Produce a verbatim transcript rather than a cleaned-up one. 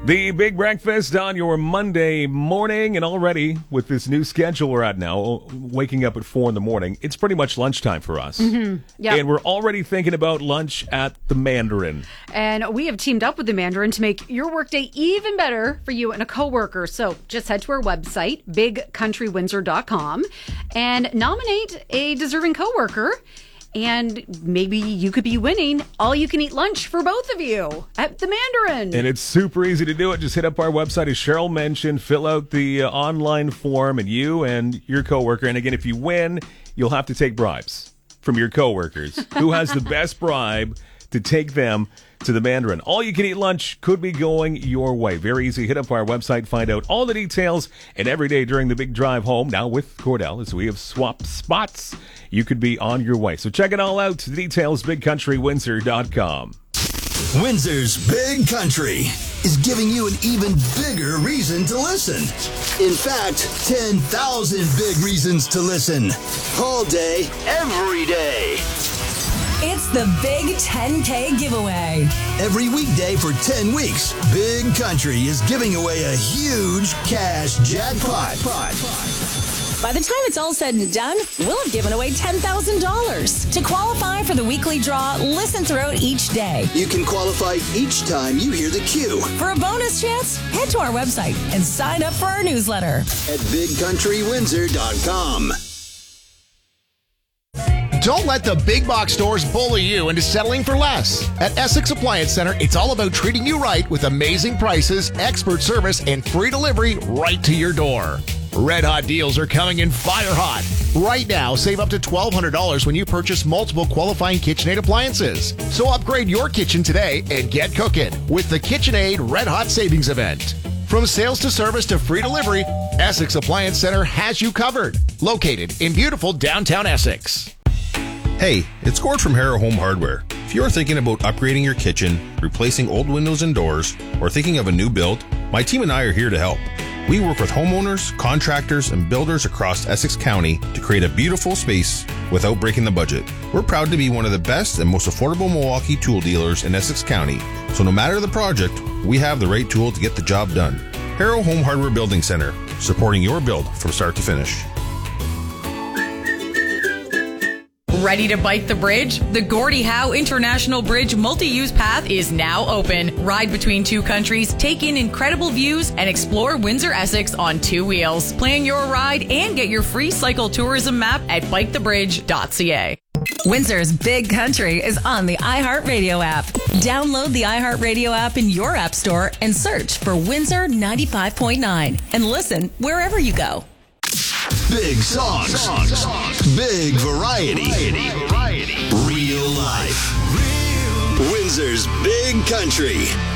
The Big Breakfast on your Monday morning, and already with this new schedule we're at now, waking up at four in the morning, it's pretty much lunchtime for us. Mm-hmm. Yep. And we're already thinking about lunch at the Mandarin. And we have teamed up with the Mandarin to make your workday even better for you and a coworker. So just head to our website, big country windsor dot com, and nominate a deserving coworker. And maybe you could be winning all-you-can-eat lunch for both of you at the Mandarin. And it's super easy to do it. Just hit up our website, as Cheryl mentioned, fill out the uh, online form, and you and your coworker. And again, if you win, you'll have to take bribes from your coworkers. Who has the best bribe to take them to the Mandarin? All-you-can-eat lunch could be going your way. Very easy. Hit up our website, find out all the details. And every day during the big drive home, now with Cordell, as we have swapped spots, you could be on your way. So check it all out. The details, big country windsor dot com. Windsor's Big Country is giving you an even bigger reason to listen. In fact, ten thousand big reasons to listen. All day, every day. It's the Big ten K giveaway. Every weekday for ten weeks, Big Country is giving away a huge cash jackpot. By the time it's all said and done, we'll have given away ten thousand dollars. To qualify for the weekly draw, listen throughout each day. You can qualify each time you hear the cue. For a bonus chance, head to our website and sign up for our newsletter at big country windsor dot com. Don't let the big box stores bully you into settling for less. At Essex Appliance Center, it's all about treating you right with amazing prices, expert service, and free delivery right to your door. Red Hot deals are coming in fire hot. Right now, save up to twelve hundred dollars when you purchase multiple qualifying KitchenAid appliances. So upgrade your kitchen today and get cooking with the KitchenAid Red Hot Savings Event. From sales to service to free delivery, Essex Appliance Center has you covered. Located in beautiful downtown Essex. Hey, it's Gord from Harrow Home Hardware. If you're thinking about upgrading your kitchen, replacing old windows and doors, or thinking of a new build, my team and I are here to help. We work with homeowners, contractors, and builders across Essex County to create a beautiful space without breaking the budget. We're proud to be one of the best and most affordable Milwaukee tool dealers in Essex County, so no matter the project, we have the right tool to get the job done. Harrow Home Hardware Building Center, supporting your build from start to finish. Ready to bike the bridge? The Gordie Howe International Bridge multi-use path is now open. Ride between two countries, take in incredible views, and explore Windsor Essex on two wheels. Plan your ride and get your free cycle tourism map at bike the bridge dot c a. Windsor's Big Country is on the iHeartRadio app. Download the iHeartRadio app in your app store and search for Windsor ninety-five point nine and listen wherever you go. Big songs, songs, songs. Big variety. variety, variety. Real life. Real. Windsor's Big Country.